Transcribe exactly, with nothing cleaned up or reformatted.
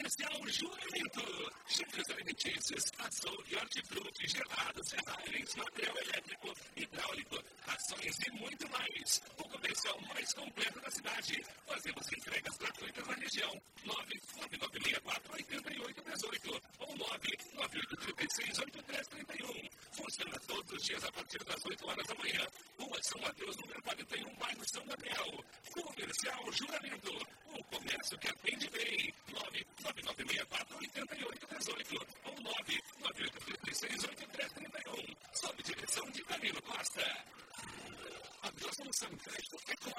Comercial Juramento. Chifres alimentícios, açougue, hortifruti, gelados, serralhos, material elétrico, hidráulico, rações e muito mais. O comercial mais completo da cidade. Fazemos entregas gratuitas na região. nove nove nove seis quatro oito oito um oito ou nove nove oito três seis oito três três um. Funciona todos os dias a partir das oito horas da manhã. Rua São Mateus, número quarenta e um, bairro São Gabriel. Comercial Juramento. O comércio que atende bem. nove nove